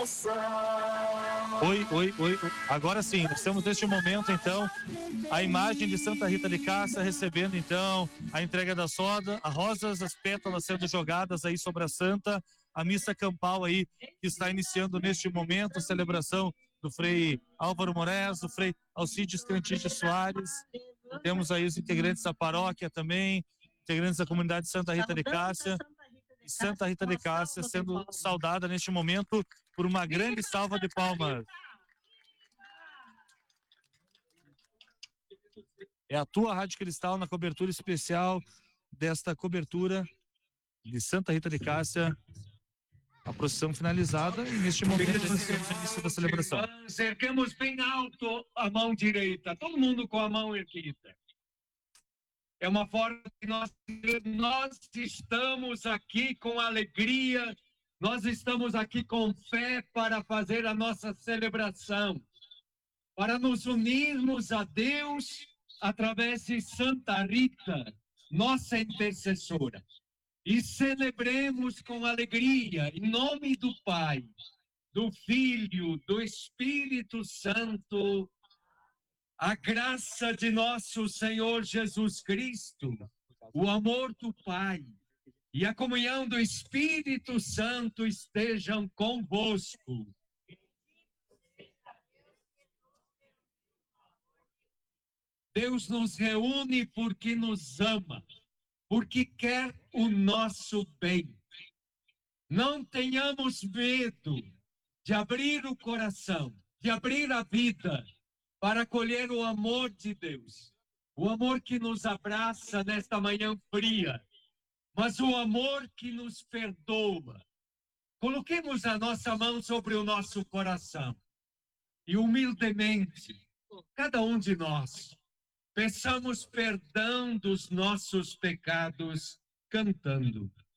Oi, oi, oi. Agora sim, estamos neste momento, então, a imagem de Santa Rita de Cássia recebendo, então, a entrega da soda, as rosas, as pétalas sendo jogadas aí sobre a santa, a missa campal aí que está iniciando neste momento, a celebração do Frei Álvaro Moraes, do Frei Alcides Cantite Soares. Temos aí os integrantes da paróquia também, integrantes da comunidade Santa Rita de Cássia. Santa Rita de Cássia sendo saudada neste momento por uma grande salva de palmas. É a tua Rádio Cristal na cobertura especial desta cobertura de Santa Rita de Cássia. A procissão finalizada e neste momento o início da celebração. Erguemos bem alto a mão direita, todo mundo com a mão erguida. É uma forma que nós estamos aqui com alegria, nós estamos aqui com fé para fazer a nossa celebração, para nos unirmos a Deus através de Santa Rita, nossa intercessora. E celebremos com alegria, em nome do Pai, do Filho, do Espírito Santo, a graça de nosso Senhor Jesus Cristo, o amor do Pai e a comunhão do Espírito Santo estejam convosco. Deus nos reúne porque nos ama, porque quer o nosso bem. Não tenhamos medo de abrir o coração, de abrir a vida, para acolher o amor de Deus. O amor que nos abraça nesta manhã fria, mas o amor que nos perdoa. Coloquemos a nossa mão sobre o nosso coração e humildemente, cada um de nós, peçamos perdão dos nossos pecados cantando.